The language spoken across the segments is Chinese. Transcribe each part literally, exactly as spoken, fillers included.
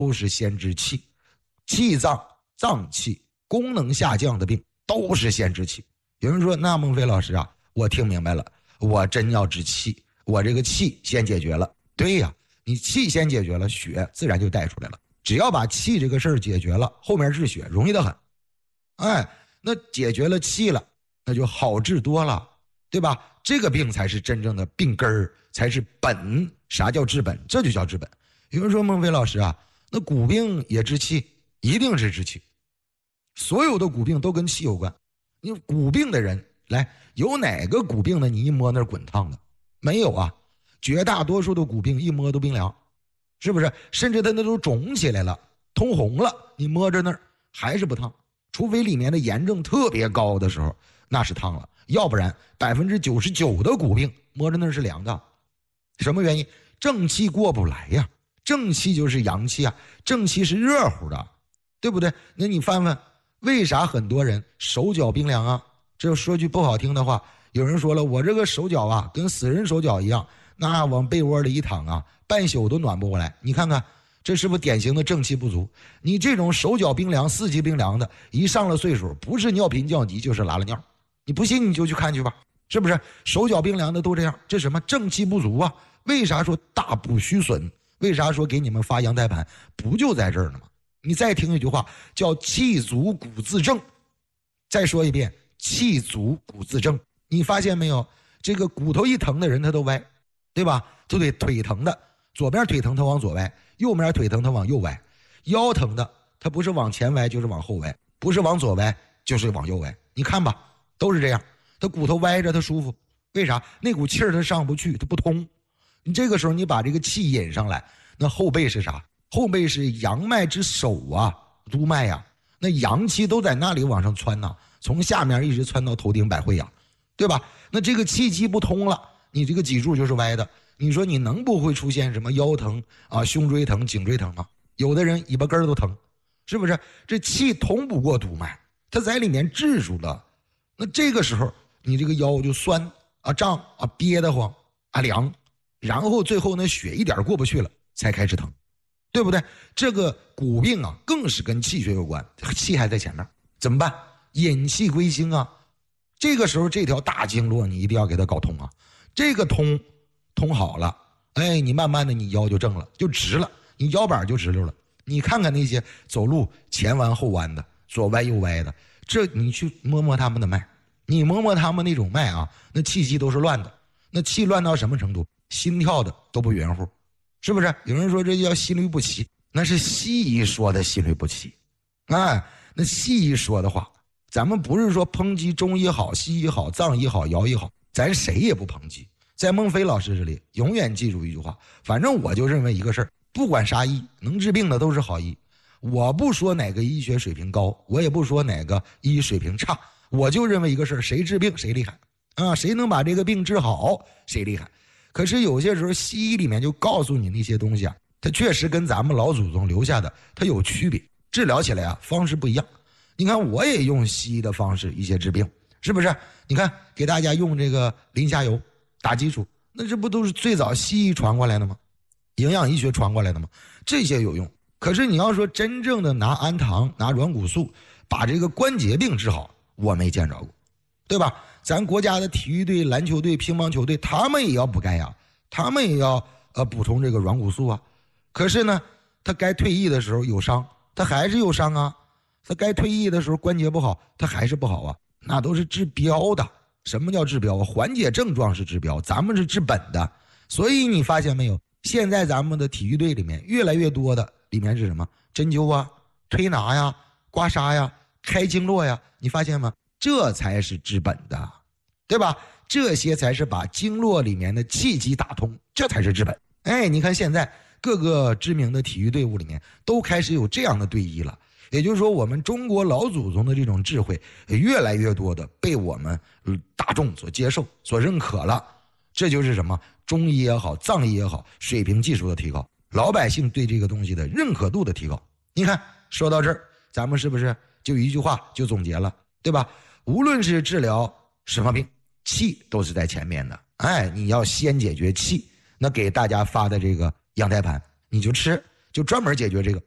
都是先治气，气脏、脏器功能下降的病都是先治气。有人说，那孟非老师啊，我听明白了，我真要治气，我这个气先解决了。对呀，你气先解决了，血自然就带出来了。只要把气这个事儿解决了，后面治血容易得很。哎，那解决了气了，那就好治多了，对吧？这个病才是真正的病根儿，才是本。啥叫治本？这就叫治本。有人说，孟非老师啊，那骨病也治气？一定是治气。所有的骨病都跟气有关。你骨病的人来，有哪个骨病的你一摸那儿滚烫的？没有啊。绝大多数的骨病一摸都冰凉，是不是？甚至它那都肿起来了，通红了，你摸着那儿还是不烫。除非里面的炎症特别高的时候，那是烫了，要不然百分之九十九的骨病摸着那是凉的。什么原因？正气过不来呀。正气就是阳气啊，正气是热乎的，对不对？那你翻翻，为啥很多人手脚冰凉啊？这说句不好听的话，有人说了，我这个手脚啊，跟死人手脚一样，那往被窝里一躺啊，半宿都暖不过来。你看看，这是不是典型的正气不足？你这种手脚冰凉、四季冰凉的，一上了岁数，不是尿频降急就是拉了尿。你不信你就去看去吧，是不是？手脚冰凉的都这样，这什么正气不足啊？为啥说大补虚损？为啥说给你们发阳台盘？不就在这儿呢吗？你再听一句话，叫气足骨自正。再说一遍，气足骨自正。你发现没有？这个骨头一疼的人他都歪，对吧？就得腿疼的，左边腿疼他往左歪，右边腿疼他往右歪。腰疼的他不是往前歪就是往后歪，不是往左歪就是往右歪。你看吧，都是这样。他骨头歪着他舒服，为啥？那股气儿他上不去，他不通。你这个时候你把这个气引上来，那后背是啥？后背是阳脉之首啊，督脉呀、啊。那阳气都在那里往上窜呢，从下面一直窜到头顶百会阳，对吧？那这个气机不通了，你这个脊柱就是歪的。你说你能不会出现什么腰疼啊、胸椎疼、颈椎疼吗？有的人尾巴根都疼，是不是？这气通不过督脉，它在里面滞住了。那这个时候你这个腰就酸啊、胀啊、憋得慌啊、凉。然后最后呢，血一点过不去了，才开始疼，对不对？这个骨病啊，更是跟气血有关，气还在前面，怎么办？引气归心啊！这个时候这条大经络你一定要给它搞通啊！这个通通好了，哎，你慢慢的你腰就正了，就直了，你腰板就直溜了。你看看那些走路前弯后弯的，左歪右歪的，这你去摸摸他们的脉，你摸摸他们那种脉啊，那气机都是乱的，那气乱到什么程度？心跳的都不圆乎，是不是？有人说这叫心律不齐，那是西医说的心律不齐。哎，那西医说的话，咱们不是说抨击中医好、西医好、藏医好、瑶医好，咱谁也不抨击。在孟非老师这里，永远记住一句话，反正我就认为一个事儿，不管啥医，能治病的都是好医。我不说哪个医学水平高，我也不说哪个医水平差，我就认为一个事儿，谁治病谁厉害啊，谁能把这个病治好，谁厉害。可是有些时候西医里面就告诉你那些东西啊，它确实跟咱们老祖宗留下的它有区别，治疗起来啊方式不一样。你看我也用西医的方式一些治病，是不是？你看给大家用这个磷虾油打基础，那这不都是最早西医传过来的吗？营养医学传过来的吗？这些有用。可是你要说真正的拿氨糖拿软骨素把这个关节病治好，我没见着过，对吧？咱国家的体育队、篮球队、乒乓球队，他们也要补钙呀，他们也要呃补充这个软骨素啊。可是呢，他该退役的时候有伤，他还是有伤啊。他该退役的时候关节不好，他还是不好啊。那都是治标的。什么叫治标？缓解症状是治标，咱们是治本的。所以你发现没有？现在咱们的体育队里面越来越多的里面是什么？针灸啊、推拿呀、刮痧呀、开经络呀，你发现吗？这才是治本的，对吧？这些才是把经络里面的气机打通，这才是治本。哎，你看现在各个知名的体育队伍里面都开始有这样的队医了，也就是说我们中国老祖宗的这种智慧越来越多的被我们大众所接受、所认可了。这就是什么？中医也好，藏医也好，水平技术的提高，老百姓对这个东西的认可度的提高。你看说到这儿，咱们是不是就一句话就总结了，对吧？无论是治疗什么病，气都是在前面的。哎，你要先解决气，那给大家发的这个阳台盘你就吃，就专门解决这个。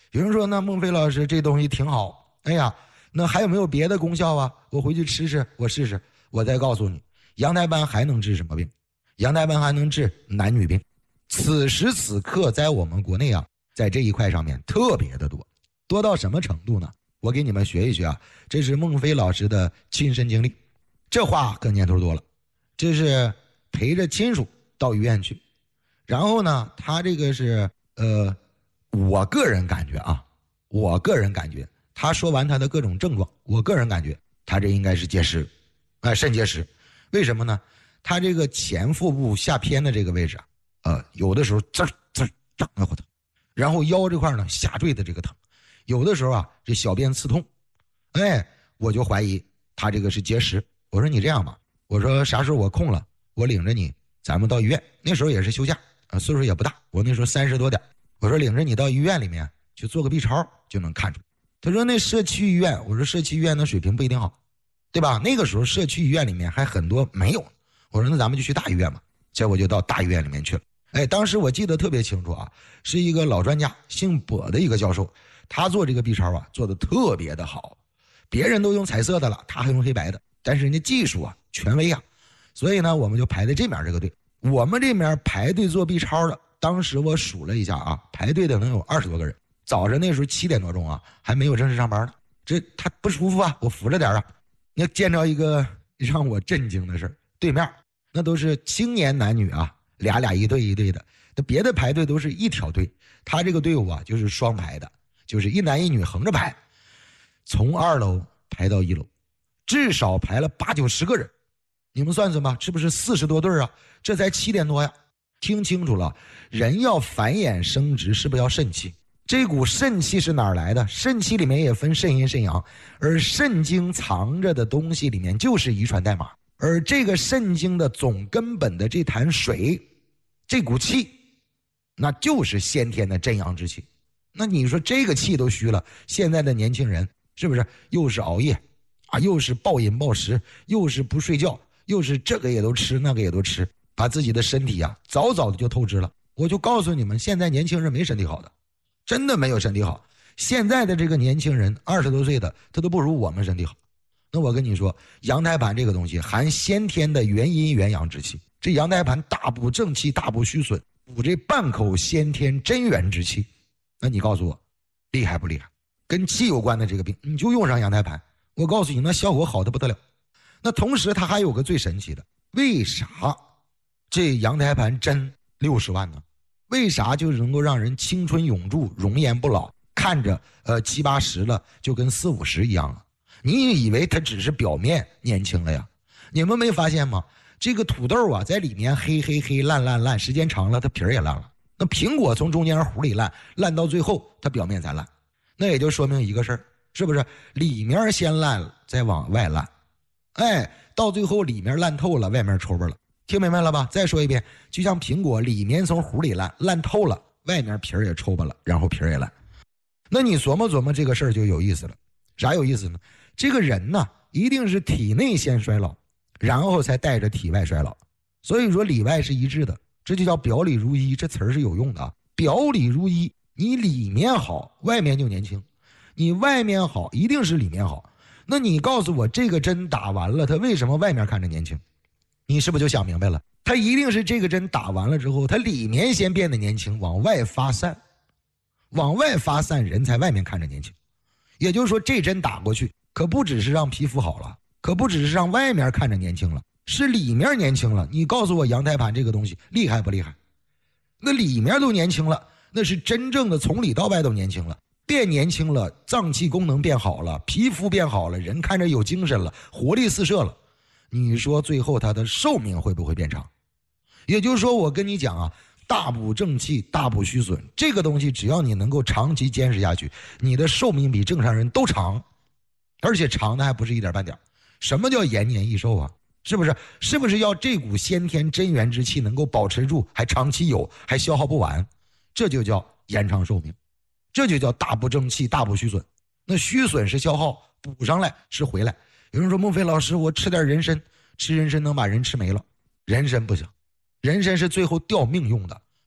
有人说那孟非老师这东西挺好，哎呀，那还有没有别的功效啊？我回去吃吃，我试试。我再告诉你，羊胎盘还能治什么病？羊胎盘还能治男女病。此时此刻在我们国内啊，在这一块上面特别的多，多到什么程度呢？我给你们学一学啊，这是孟非老师的亲身经历。这话可年头多了，这是陪着亲属到医院去，然后呢，他这个是呃，我个人感觉啊，我个人感觉，他说完他的各种症状，我个人感觉他这应该是结石，啊、呃，肾结石。为什么呢？他这个前腹部下偏的这个位置啊，呃，有的时候滋滋胀得慌疼，然后腰这块呢下坠的这个疼，有的时候啊这小便刺痛，哎，我就怀疑他这个是结石。我说你这样吧，我说啥时候我空了，我领着你，咱们到医院。那时候也是休假啊，岁数也不大，我那时候三十多点。我说领着你到医院里面去做个 B 超就能看出来。他说那社区医院，我说社区医院的水平不一定好，对吧？那个时候社区医院里面还很多没有。我说那咱们就去大医院吧，结果就到大医院里面去了。哎，当时我记得特别清楚啊，是一个老专家，姓跛的一个教授，他做这个 B 超啊，做的特别的好，别人都用彩色的了，他还用黑白的，但是人家技术啊，权威啊，所以呢，我们就排在这面这个队。我们这面排队做 B 超的，当时我数了一下啊，排队的能有二十多个人。早上那时候七点多钟啊，还没有正式上班呢，这他不舒服啊，我扶着点啊。你见着一个让我震惊的事儿，对面那都是青年男女啊，俩俩一队一队的，那别的排队都是一条队，他这个队伍啊就是双排的，就是一男一女横着排，从二楼排到一楼，至少排了八九十个人，你们算算吧，是不是四十多对啊？这才七点多呀！听清楚了，人要繁衍生殖是不是要肾气？这股肾气是哪儿来的？肾气里面也分肾阴肾阳，而肾经藏着的东西里面就是遗传代码。而这个肾经的总根本的这潭水，这股气，那就是先天的真阳之气。那你说这个气都虚了，现在的年轻人是不是又是熬夜啊，又是暴饮暴食，又是不睡觉，又是这个也都吃，那个也都吃，把自己的身体啊早早的就透支了。我就告诉你们，现在年轻人没身体好的，真的没有身体好。现在的这个年轻人二十多岁的，他都不如我们身体好。那我跟你说，羊胎盘这个东西含先天的元阴元阳之气，这羊胎盘大补正气，大补虚损，补这半口先天真元之气。那你告诉我，厉害不厉害？跟气有关的这个病，你就用上羊胎盘，我告诉你，那效果好的不得了。那同时它还有个最神奇的，为啥这羊胎盘针六十万呢？为啥就能够让人青春永驻，容颜不老，看着呃七八十了就跟四五十一样了？你以为它只是表面年轻了呀？你们没发现吗？这个土豆啊，在里面黑黑黑烂烂烂，时间长了它皮儿也烂了。那苹果从中间核里烂，烂到最后它表面才烂，那也就说明一个事儿，是不是？里面先烂了，再往外烂，哎，到最后里面烂透了，外面抽巴了。听明白了吧？再说一遍，就像苹果里面从核里烂，烂透了，外面皮儿也抽巴了，然后皮儿也烂。那你琢磨琢磨这个事儿就有意思了。啥有意思呢？这个人呢，一定是体内先衰老，然后才带着体外衰老。所以说里外是一致的，这就叫表里如一，这词儿是有用的啊。表里如一，你里面好，外面就年轻；你外面好，一定是里面好。那你告诉我，这个针打完了，它为什么外面看着年轻？你是不是就想明白了？它一定是这个针打完了之后，它里面先变得年轻，往外发散，往外发散，人才外面看着年轻。也就是说，这针打过去，可不只是让皮肤好了，可不只是让外面看着年轻了，是里面年轻了。你告诉我，羊胎盘这个东西厉害不厉害？那里面都年轻了，那是真正的从里到外都年轻了，变年轻了，脏器功能变好了，皮肤变好了，人看着有精神了，活力四射了。你说最后他的寿命会不会变长？也就是说，我跟你讲啊，大补正气，大补虚损，这个东西只要你能够长期坚持下去，你的寿命比正常人都长，而且长的还不是一点半点。什么叫延年益寿啊？是不是？是不是要这股先天真元之气能够保持住，还长期有，还消耗不完？这就叫延长寿命，这就叫大补正气，大补虚损。那虚损是消耗，补上来是回来。有人说孟非老师，我吃点人参，吃人参能把人吃没了？人参不行，人参是最后吊命用的，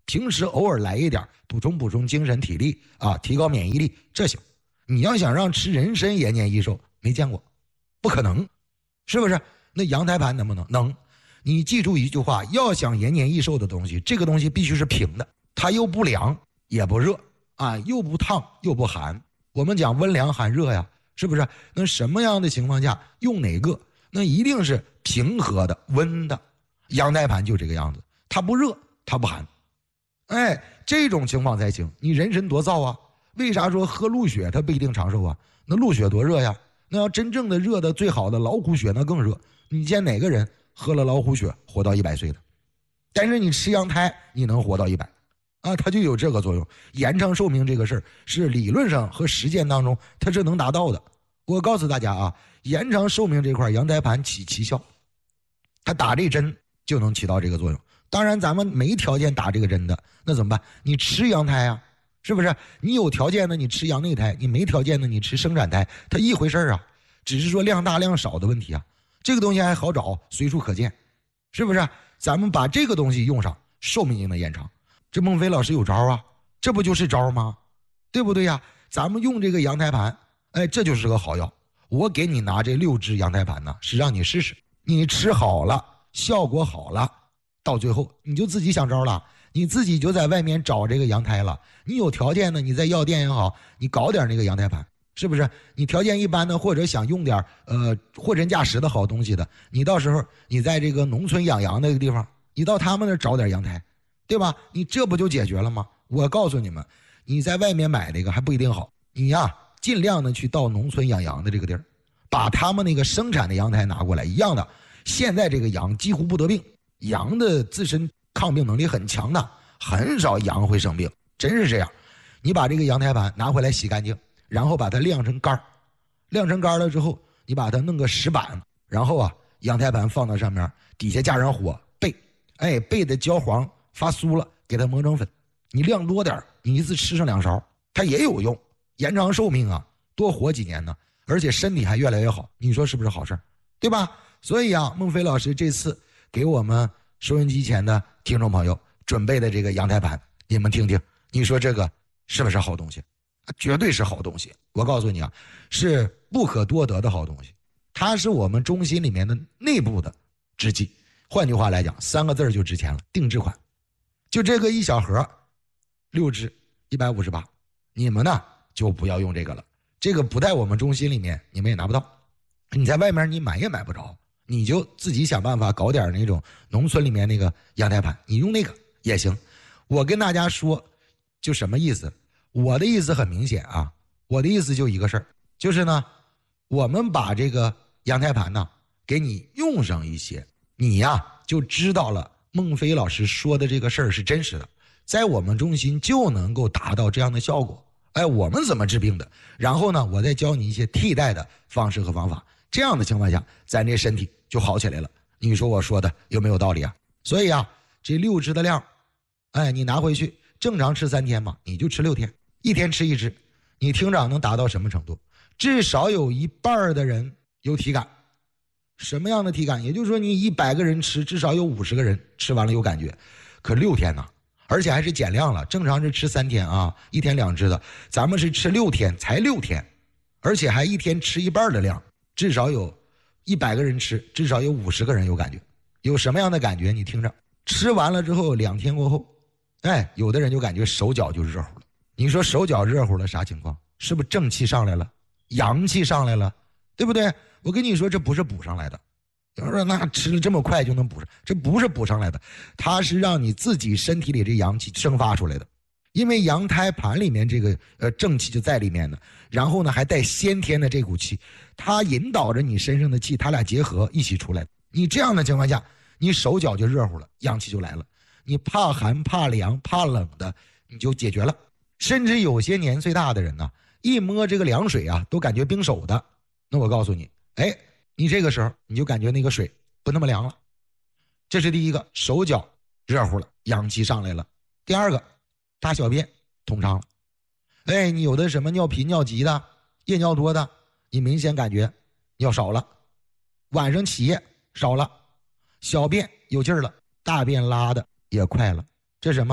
平时偶尔来一点，补充补充精神体力啊，提高免疫力，这行。你要想让吃人参延年益寿，没见过，不可能，是不是？那羊胎盘能不能？能。你记住一句话，要想延年益寿的东西，这个东西必须是平的，它又不凉也不热啊，又不烫又不寒。我们讲温凉寒热呀，是不是？那什么样的情况下用哪个？那一定是平和的温的。羊胎盘就这个样子，它不热它不寒，哎，这种情况才行。你人参多燥啊，为啥说喝鹿血它不一定长寿啊？那鹿血多热呀，那要真正的热的最好的老虎血那更热。你见哪个人喝了老虎血活到一百岁的？但是你吃羊胎你能活到一百啊，它就有这个作用。延长寿命这个事儿是理论上和实践当中它是能达到的。我告诉大家啊，延长寿命这块羊胎盘起奇效，它打这针就能起到这个作用。当然咱们没条件打这个针的，那怎么办？你吃羊胎啊，是不是？你有条件的你吃羊内胎，你没条件的你吃生产胎，它一回事啊，只是说量大量少的问题啊。这个东西还好找，随处可见，是不是？咱们把这个东西用上，寿命就能延长。这孟非老师有招啊，这不就是招吗？对不对呀？咱们用这个羊胎盘，哎，这就是个好药。我给你拿这六支羊胎盘呢，是让你试试，你吃好了，效果好了，到最后你就自己想招了，你自己就在外面找这个羊胎了。你有条件呢，你在药店也好，你搞点那个羊胎盘，是不是？你条件一般的，或者想用点呃货真价实的好东西的，你到时候你在这个农村养羊那个地方，你到他们那找点羊胎，对吧？你这不就解决了吗？我告诉你们，你在外面买那个还不一定好，你呀尽量的去到农村养羊的这个地儿，把他们那个生产的羊胎拿过来，一样的。现在这个羊几乎不得病，羊的自身抗病能力很强的，很少羊会生病，真是这样。你把这个羊胎盘拿回来洗干净，然后把它晾成干，晾成干了之后，你把它弄个石板，然后啊，羊胎盘放到上面，底下加上火焙，哎，焙的焦黄发酥了，给它磨成粉。你量多点，你一次吃上两勺，它也有用，延长寿命啊，多活几年呢，而且身体还越来越好。你说是不是好事，对吧？所以啊，孟非老师这次给我们收音机前的听众朋友准备的这个羊胎盘，你们听听，你说这个是不是好东西？绝对是好东西。我告诉你啊，是不可多得的好东西。它是我们中心里面的内部的制剂，换句话来讲，三个字就值钱了，定制款。就这个一小盒，六支，一百五十八。你们呢就不要用这个了，这个不在我们中心里面，你们也拿不到。你在外面你买也买不着，你就自己想办法搞点那种农村里面那个羊胎盘，你用那个也行。我跟大家说，就什么意思？我的意思很明显啊，我的意思就一个事儿，就是呢，我们把这个羊胎盘呢给你用上一些，你呀就知道了孟非老师说的这个事儿是真实的，在我们中心就能够达到这样的效果。哎，我们怎么治病的？然后呢，我再教你一些替代的方式和方法。这样的情况下，咱这身体就好起来了。你说我说的有没有道理啊？所以啊，这六支的量，哎，你拿回去正常吃三天嘛，你就吃六天，一天吃一支。你听着能达到什么程度？至少有一半的人有体感。什么样的体感？也就是说，你一百个人吃，至少有五十个人吃完了有感觉。可六天呢，而且还是减量了。正常是吃三天啊，一天两支的，咱们是吃六天，才六天，而且还一天吃一半的量。至少有一百个人吃，至少有五十个人有感觉。有什么样的感觉？你听着，吃完了之后两天过后，哎，有的人就感觉手脚就热乎了。你说手脚热乎了啥情况？是不是正气上来了，阳气上来了，对不对？我跟你说，这不是补上来的。有人说那吃了这么快就能补上，这不是补上来的，它是让你自己身体里这阳气生发出来的。因为羊胎盘里面这个呃正气就在里面的，然后呢还带先天的这股气，它引导着你身上的气，它俩结合一起出来。你这样的情况下，你手脚就热乎了，阳气就来了。你怕寒怕凉怕冷的，你就解决了。甚至有些年岁大的人呢、啊，一摸这个凉水啊，都感觉冰手的。那我告诉你，哎，你这个时候你就感觉那个水不那么凉了。这是第一个，手脚热乎了，阳气上来了。第二个，大小便通畅了。哎，你有的什么尿频尿急的，夜尿多的，你明显感觉尿少了，晚上起夜少了，小便有劲儿了，大便拉的也快了。这是什么？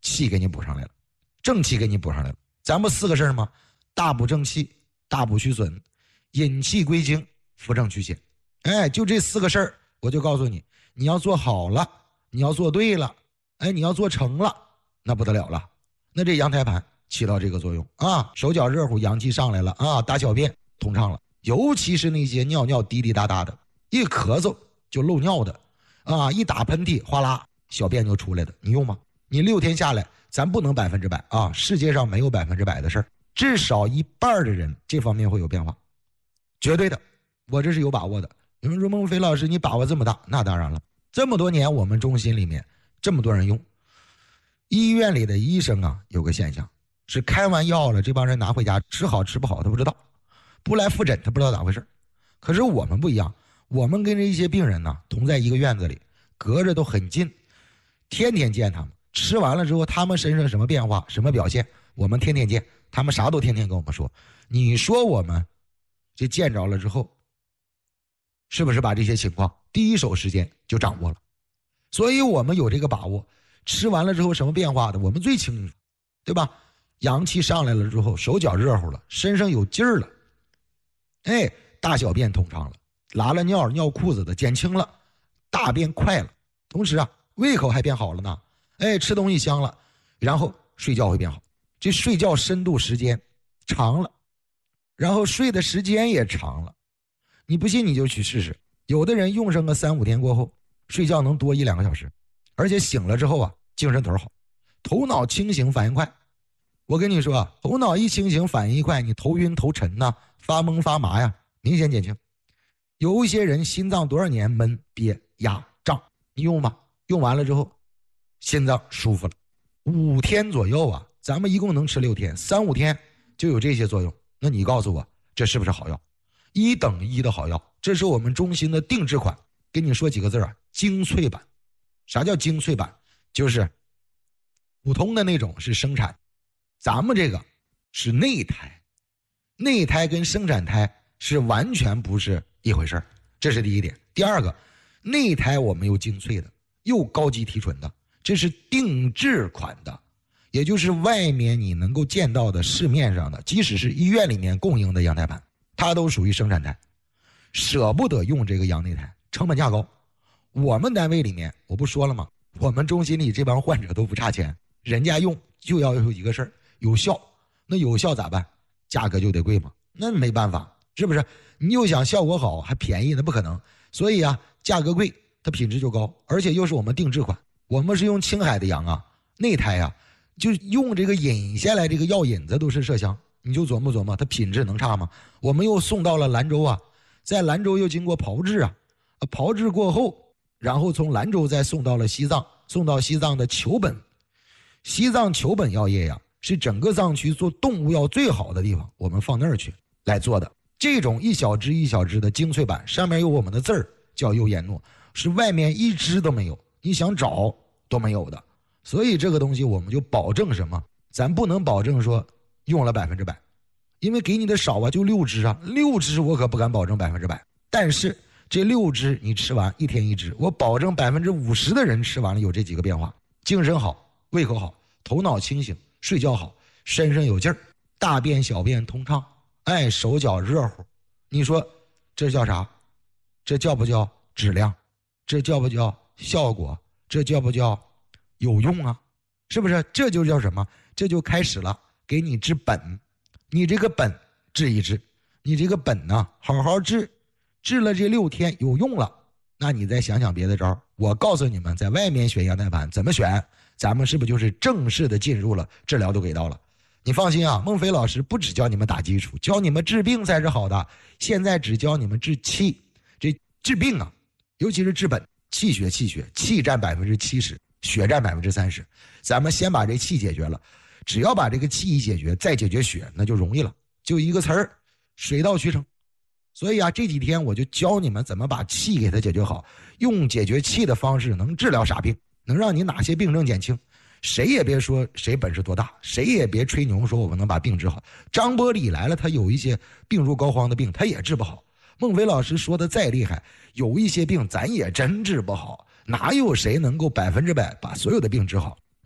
气给你补上来了，正气给你补上来了。咱不四个事吗？大补正气，大补虚损，引气归经，扶正祛邪。哎，就这四个事儿，我就告诉你，你要做好了，你要做对了，哎，你要做成了，那不得了了。那这阳台盘起到这个作用啊，手脚热乎，阳气上来了啊，大小便通畅了。尤其是那些尿尿滴滴答答的，一咳嗽就漏尿的啊，一打喷嚏哗啦小便就出来的，你用吗？你六天下来，咱不能百分之百啊，世界上没有百分之百的事儿，至少一半的人这方面会有变化，绝对的，我这是有把握的。有人说孟非老师你把握这么大，那当然了，这么多年我们中心里面这么多人用，医院里的医生啊有个现象是开完药了，这帮人拿回家吃好吃不好他不知道，不来复诊他不知道咋回事。可是我们不一样，我们跟这一些病人呢同在一个院子里，隔着都很近，天天见他们，吃完了之后他们身上什么变化什么表现我们天天见，他们啥都天天跟我们说。你说我们这见着了之后是不是把这些情况第一手时间就掌握了？所以我们有这个把握，吃完了之后什么变化的我们最清楚，对吧？阳气上来了之后，手脚热乎了，身上有劲儿了，哎，大小便通畅了，拉了尿尿裤子的减轻了，大便快了，同时啊胃口还变好了呢，哎，吃东西香了，然后睡觉会变好，这睡觉深度时间长了，然后睡的时间也长了。你不信你就去试试，有的人用上个三五天过后，睡觉能多一两个小时，而且醒了之后啊精神头好，头脑清醒，反应快。我跟你说啊，头脑一清醒，反应一快，你头晕头沉呐、啊，发懵发麻呀，明显减轻。有一些人心脏多少年闷憋压胀，你用吧，用完了之后心脏舒服了，五天左右啊，咱们一共能吃六天，三五天就有这些作用。那你告诉我这是不是好药？一等一的好药，这是我们中心的定制款。跟你说几个字啊，精粹版。啥叫精粹版？就是普通的那种是生产，咱们这个是内胎，内胎跟生产胎是完全不是一回事，这是第一点。第二个，内胎我们又精粹的，又高级提纯的，这是定制款的，也就是外面你能够见到的市面上的，即使是医院里面供应的羊胎盘，它都属于生产胎，舍不得用这个羊内胎，成本价高。我们单位里面我不说了吗，我们中心里这帮患者都不差钱，人家用就要有一个事儿，有效。那有效咋办？价格就得贵嘛，那没办法，是不是？你又想效果好还便宜，那不可能。所以啊，价格贵它品质就高，而且又是我们定制款，我们是用青海的羊啊，内胎啊，就用这个引下来这个药引子都是麝香，你就琢磨琢磨它品质能差吗？我们又送到了兰州啊，在兰州又经过炮制啊，炮制过后然后从兰州再送到了西藏，送到西藏的球本。西藏球本药业呀，是整个藏区做动物药最好的地方，我们放那儿去来做的。这种一小支一小支的精粹版，上面有我们的字儿，叫优颜诺，是外面一支都没有，你想找都没有的。所以这个东西我们就保证什么？咱不能保证说用了百分之百，因为给你的少啊，就六支啊，六支我可不敢保证百分之百。但是这六支你吃完一天一支，我保证百分之五十的人吃完了有这几个变化：精神好，胃口好，头脑清醒，睡觉好，身上有劲儿，大便小便通畅，哎，手脚热乎。你说这叫啥？这叫不叫质量？这叫不叫效果？这叫不叫有用啊？是不是？这就叫什么？这就开始了，给你治本。你这个本治一治，你这个本呢好好治，治了这六天有用了，那你再想想别的招。我告诉你们，在外面选羊胎盘怎么选，咱们是不是就是正式的进入了，治疗都给到了。你放心啊，孟非老师不只教你们打基础，教你们治病才是好的。现在只教你们治气，这治病啊，尤其是治本，气血气血，气占百分之七十，血占百分之三十。咱们先把这气解决了，只要把这个气一解决，再解决血，那就容易了，就一个词儿，水到渠成。所以啊，这几天我就教你们怎么把气给它解决好，用解决气的方式能治疗啥病，能让你哪些病症减轻。谁也别说谁本事多大，谁也别吹牛说我们能把病治好。张伯礼来了，他有一些病入膏肓的病他也治不好。孟非老师说的再厉害，有一些病咱也真治不好，哪有谁能够百分之百把所有的病治好？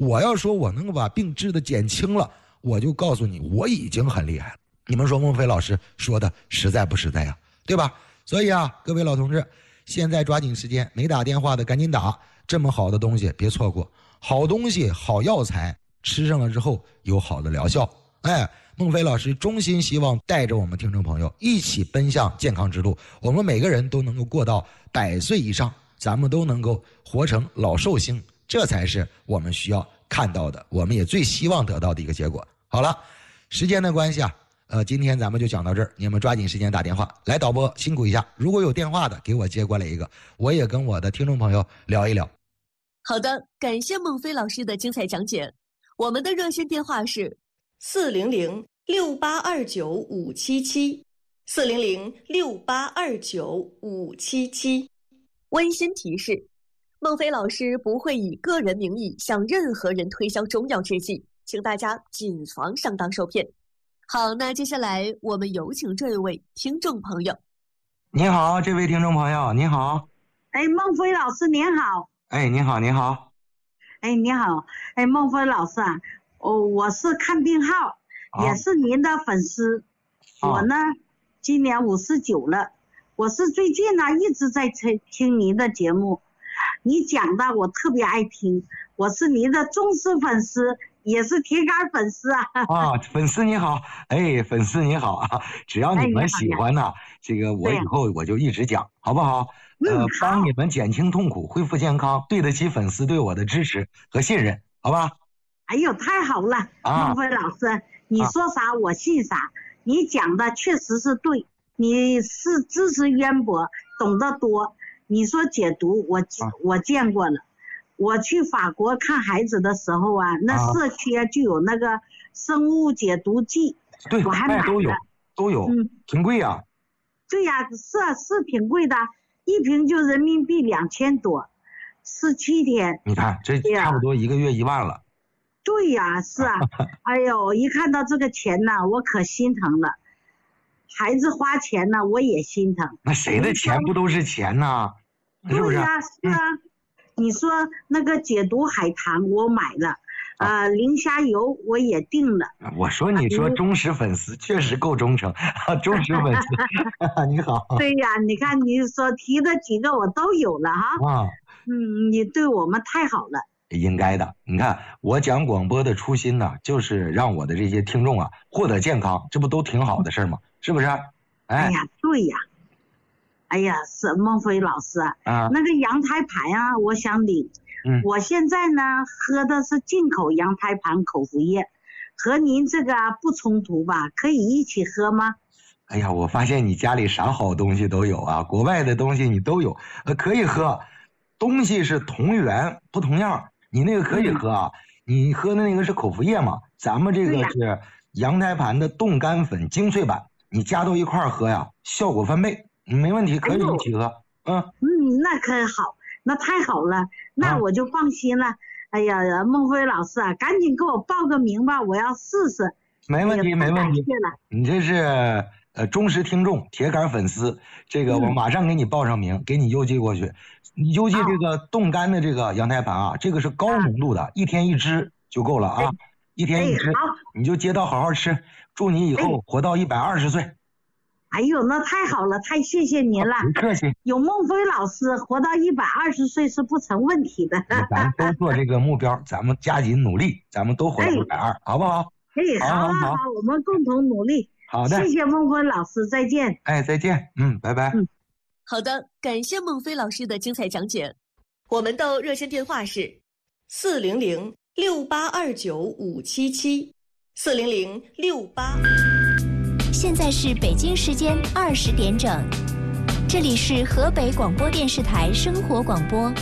我要说我能够把病治的减轻了，我就告诉你我已经很厉害了。你们说孟非老师说的实在不实在呀、啊？对吧？所以啊，各位老同志，现在抓紧时间，没打电话的赶紧打，这么好的东西别错过，好东西好药材吃上了之后有好的疗效。哎，孟非老师衷心希望带着我们听众朋友一起奔向健康之路，我们每个人都能够过到百岁以上，咱们都能够活成老寿星，这才是我们需要看到的，我们也最希望得到的一个结果。好了，时间的关系啊，呃，今天咱们就讲到这儿，你们抓紧时间打电话来，导播辛苦一下，如果有电话的给我接过来一个，我也跟我的听众朋友聊一聊。 好的，感谢孟非老师的精彩讲解。我们的热线电话是四零零六八二九五七七，四零零六八二九五七七。温馨提示：孟非老师不会以个人名义向任何人推销中药制剂，请大家谨防上当受骗。好，那接下来我们有请这位听众朋友。 你好，这位听众朋友，你好。 哎，孟非老师您好。 哎，你好，你好。 哎，你好。哎，孟非老师啊，哦，我是看病号，哦、也是您的粉丝。哦、我呢，今年五十九了。我是最近呢一直在听听您的节目，你讲的我特别爱听，我是您的忠实粉丝，也是铁杆粉丝啊！ 啊，粉丝你好，哎，粉丝你好啊！只要你们喜欢呢、哎，这个我以后我就一直讲，好不好？呃，帮你们减轻痛苦，恢复健康，对得起粉丝对我的支持和信任，好吧？ 哎呦，太好了，孟、啊、非老师，你说啥、啊、我信啥，你讲的确实是对，你是知识渊博，懂得多。你说解毒，我、啊、我见过了。我去法国看孩子的时候啊，那社区就有那个生物解毒剂， 对， 我还买了， 都有，都有，嗯，挺贵啊。 对呀、啊，是是挺贵的，一瓶就人民币两千多，十七天。 你看，这差不多一个月一万了。 对呀、啊，是啊，哎呦，一看到这个钱呢，我可心疼了。孩子花钱呢，我也心疼。 那谁的钱不都是钱呢？是不是？ 对呀、啊，是啊。嗯，你说那个解毒海棠我买了，呃，磷虾油我也订了。 我说你说忠实粉丝确实够忠诚，忠实粉丝，你好。 对呀、啊，你看你所提的几个我都有了哈。啊，嗯，你对我们太好了。 应该的，你看我讲广播的初心呢，就是让我的这些听众啊获得健康，这不都挺好的事吗？是不是？哎， 哎呀，对呀。哎呀，是孟非老师啊，啊那个羊胎盘啊，我想领。嗯，我现在呢喝的是进口羊胎盘口服液，和您这个不冲突吧？可以一起喝吗？ 哎呀，我发现你家里啥好东西都有啊，国外的东西你都有，呃，可以喝。东西是同源不同样，你那个可以喝啊，嗯、你喝的那个是口服液嘛，咱们这个是羊胎盘的冻干粉精粹版，你加到一块儿喝呀，效果翻倍。没问题，可以一起喝。 哎、嗯嗯，那可好，那太好了，那我就放心了。啊、哎呀，孟非老师啊，赶紧给我报个名吧，我要试试。 没问题，没问题。你这是呃忠实听众、铁杆粉丝，这个我马上给你报上名，嗯、给你邮寄过去。你邮寄这个冻干的这个羊胎盘啊，这个是高浓度的，啊、一天一支就够了啊，哎、一天一支，哎、你就接到好好吃，祝你以后活到一百二十岁。 哎呦，那太好了，太谢谢您了。 不客气。 有孟非老师，活到一百二十岁是不成问题的。 咱们都做这个目标，咱们加紧努力，咱们都活到一百二，好不好？ 哎，好好好，我们共同努力。 好的， 谢谢孟非老师，再见。 哎，再见，嗯，拜拜。嗯， 好的，感谢孟非老师的精彩讲解。我们的热线电话是四零零六八二九五七七，四零零六八。 现在是北京时间二十点整，这里是河北广播电视台生活广播。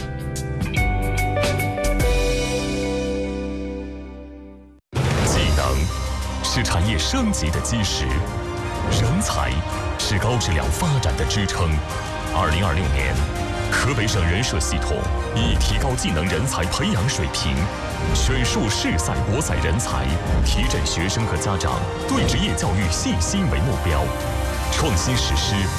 技能是产业升级的基石，人才是高质量发展的支撑。二零二六年，河北省人社系统以提高技能人才培养水平，选树市赛国赛人才，提振学生和家长对职业教育信心为目标，创新实施